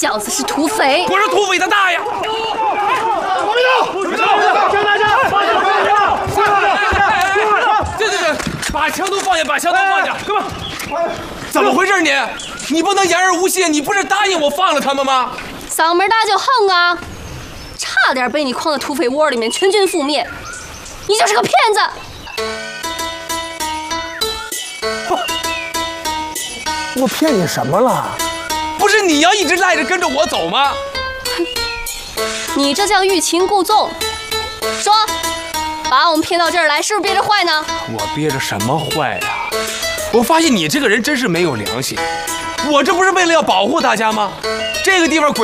小子是土匪！ 我是土匪他大爷！ 王明道，张大家，放下！ 对，把枪都放下，把枪都放下！哥们，怎么回事你？你不能言而无信，你不是答应我放了他们吗？ 嗓门大就横啊！差点被你诓到土匪窝里面，全军覆灭！你就是个骗子！ 我骗你什么了？ 不是你要一直赖着跟着我走吗？ 你这叫欲擒故纵。说，把我们骗到这儿来，是不是憋着坏呢？ 我憋着什么坏呀？我发现你这个人真是没有良心。我这不是为了要保护大家吗？这个地方鬼